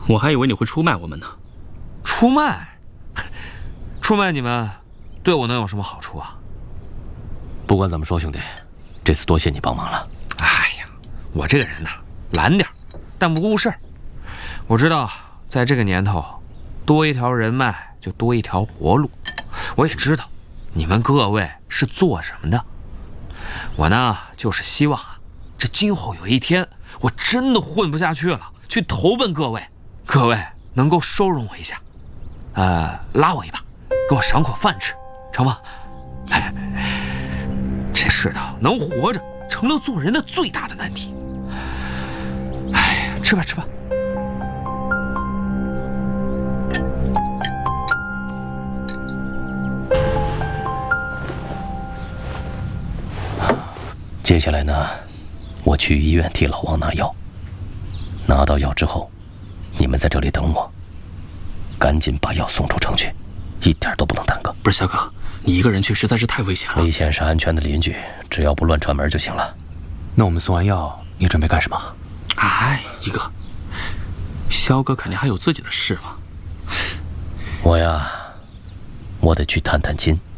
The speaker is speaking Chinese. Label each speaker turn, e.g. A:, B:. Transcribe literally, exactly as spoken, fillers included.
A: 我还以为你会出卖我们呢。
B: 出卖？出卖你们，对我能有什么好处啊？
C: 不管怎么说，兄弟，这次多谢你帮忙了。
B: 哎呀，我这个人呐，懒点，但不顾事儿。我知道，在这个年头，多一条人脉就多一条活路。我也知道，你们各位是做什么的。我呢，就是希望啊，这今后有一天我真的混不下去了，去投奔各位，各位能够收容我一下，呃，拉我一把，给我赏口饭吃，成吗？这世道能活着，成了做人的最大的难题。哎呀，吃吧吃吧。
C: 接下来呢，我去医院替老王拿药。拿到药之后，你们在这里等我，赶紧把药送出城去，一点都不能耽搁。
A: 不是小哥，你一个人去实在是太危险了。
C: 李先是安全的邻居，只要不乱串门就行了。
D: 那我们送完药，你准备干什么？
A: 哎，一哥，肖哥肯定还有自己的事嘛。
C: 我呀，我得去探探亲。